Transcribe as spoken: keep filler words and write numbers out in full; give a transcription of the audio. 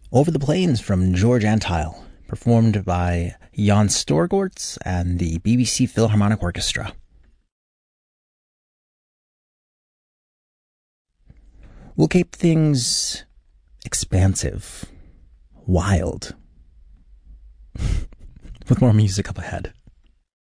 Over the Plains from George Antheil, performed by Jan Storgorts and the B B C Philharmonic Orchestra. We'll keep things expansive, wild, with more music up ahead.